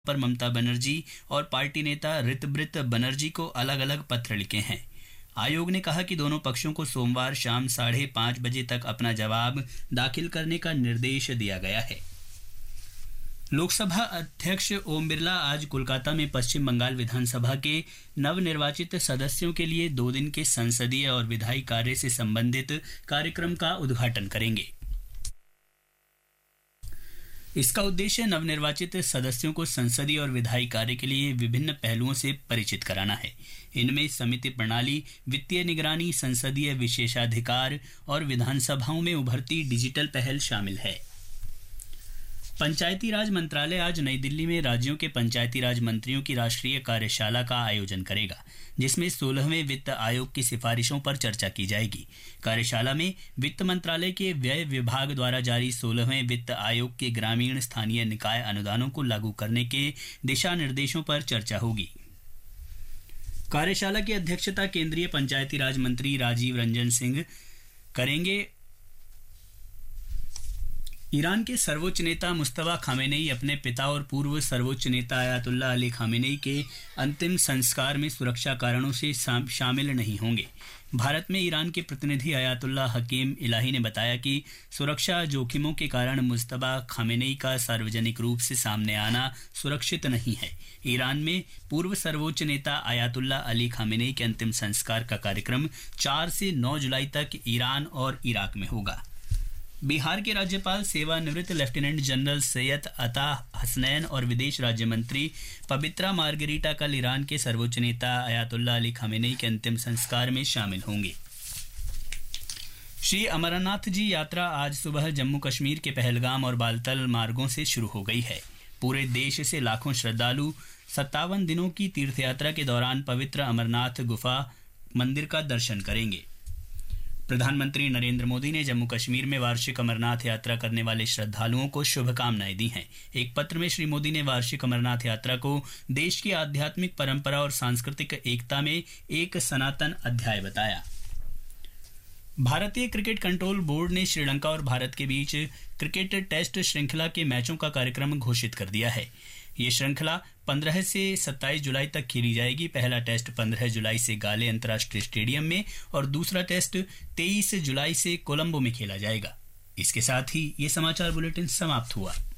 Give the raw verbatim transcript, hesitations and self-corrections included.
पर ममता बनर्जी और पार्टी नेता ऋतब्रत बनर्जी को अलग अलग पत्र लिखे हैं। आयोग ने कहा कि दोनों पक्षों को सोमवार शाम साढ़े पाँच बजे तक अपना जवाब दाखिल करने का निर्देश दिया गया है। लोकसभा अध्यक्ष ओम बिरला आज कोलकाता में पश्चिम बंगाल विधानसभा के नवनिर्वाचित सदस्यों के लिए दो दिन के संसदीय और विधायी कार्य से संबंधित कार्यक्रम का उद्घाटन करेंगे। इसका उद्देश्य नवनिर्वाचित सदस्यों को संसदीय और विधायी कार्य के लिए विभिन्न पहलुओं से परिचित कराना है। इनमें समिति प्रणाली, वित्तीय निगरानी, संसदीय विशेषाधिकार और विधानसभाओं में उभरती डिजिटल पहल शामिल है। पंचायती राज मंत्रालय आज नई दिल्ली में राज्यों के पंचायती राज मंत्रियों की राष्ट्रीय कार्यशाला का आयोजन करेगा, जिसमें सोलहवें वित्त आयोग की सिफारिशों पर चर्चा की जाएगी। कार्यशाला में वित्त मंत्रालय के व्यय विभाग द्वारा जारी सोलहवें वित्त आयोग के ग्रामीण स्थानीय निकाय अनुदानों को लागू करने के दिशा निर्देशों पर चर्चा होगी। कार्यशाला की अध्यक्षता केंद्रीय पंचायती राज मंत्री राजीव रंजन सिंह करेंगे। ईरान के सर्वोच्च नेता मुस्तफा खामेनेई अपने पिता और पूर्व सर्वोच्च नेता अयातुल्ला अली खामेनेई के अंतिम संस्कार में सुरक्षा कारणों से शामिल नहीं होंगे। भारत में ईरान के प्रतिनिधि अयातुल्ला हकीम इलाही ने बताया कि सुरक्षा जोखिमों के कारण मुस्तफा खामेनेई का सार्वजनिक रूप से सामने आना सुरक्षित नहीं है। ईरान में पूर्व सर्वोच्च नेता अयातुल्ला अली खामेनेई के अंतिम संस्कार का कार्यक्रम चार से नौ जुलाई तक ईरान और इराक में होगा। बिहार के राज्यपाल सेवानिवृत्त लेफ्टिनेंट जनरल सैयद अता हसनैन और विदेश राज्य मंत्री पवित्रा मार्गरीटा कल ईरान के सर्वोच्च नेता अयातुल्ला अली खामेनेई के अंतिम संस्कार में शामिल होंगे। श्री अमरनाथ जी यात्रा आज सुबह जम्मू कश्मीर के पहलगाम और बालतल मार्गों से शुरू हो गई है। पूरे देश से लाखों श्रद्धालु सत्तावन दिनों की तीर्थयात्रा के दौरान पवित्र अमरनाथ गुफा मंदिर का दर्शन करेंगे। प्रधानमंत्री नरेंद्र मोदी ने जम्मू कश्मीर में वार्षिक अमरनाथ यात्रा करने वाले श्रद्धालुओं को शुभकामनाएं दी हैं। एक पत्र में श्री मोदी ने वार्षिक अमरनाथ यात्रा को देश की आध्यात्मिक परंपरा और सांस्कृतिक एकता में एक सनातन अध्याय बताया। भारतीय क्रिकेट कंट्रोल बोर्ड ने श्रीलंका और भारत के बीच क्रिकेट टेस्ट श्रृंखला के मैचों का कार्यक्रम घोषित कर दिया है। ये श्रृंखला पंद्रह से सत्ताईस जुलाई तक खेली जाएगी। पहला टेस्ट पंद्रह जुलाई से गाले अंतर्राष्ट्रीय स्टेडियम में और दूसरा टेस्ट तेईस जुलाई से कोलंबो में खेला जाएगा। इसके साथ ही ये समाचार बुलेटिन समाप्त हुआ।